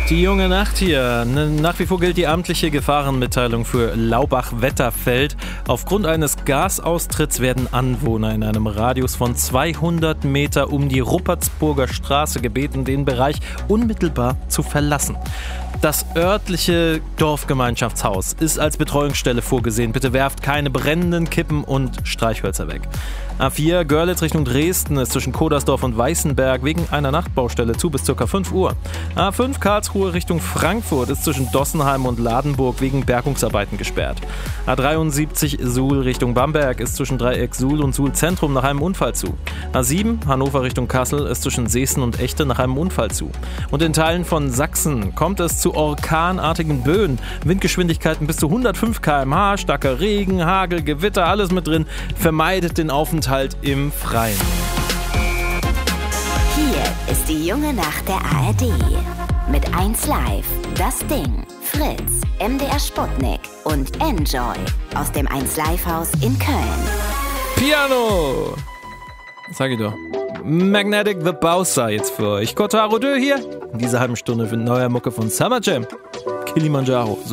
Die junge Nacht hier. Nach wie vor gilt die amtliche Gefahrenmitteilung für Laubach-Wetterfeld. Aufgrund eines Gasaustritts werden Anwohner in einem Radius von 200 Meter um die Ruppertsburger Straße gebeten, den Bereich unmittelbar zu verlassen. Das örtliche Dorfgemeinschaftshaus ist als Betreuungsstelle vorgesehen. Bitte werft keine brennenden Kippen und Streichhölzer weg. A4 Görlitz Richtung Dresden ist zwischen Kodersdorf und Weißenberg wegen einer Nachtbaustelle zu bis ca. 5 Uhr. A5 Karlsruhe Richtung Frankfurt ist zwischen Dossenheim und Ladenburg wegen Bergungsarbeiten gesperrt. A73 Suhl Richtung Bamberg ist zwischen Dreieck Suhl und Suhl Zentrum nach einem Unfall zu. A7 Hannover Richtung Kassel ist zwischen Seeßen und Echte nach einem Unfall zu. Und in Teilen von Sachsen kommt es zu orkanartigen Böen. Windgeschwindigkeiten bis zu 105 km/h, starker Regen, Hagel, Gewitter, alles mit drin. Vermeidet den Aufenthalt im Freien. Hier ist die junge Nacht der ARD. Mit 1 Live, Das Ding, Fritz, MDR Sputnik und Enjoy aus dem 1 Live Haus in Köln. Piano! Sag ich doch. Magnetic the Bowser jetzt für euch. Cotaro 2 hier. In dieser halben Stunde für neue Mucke von Summer Jam. Kilimanjaro. So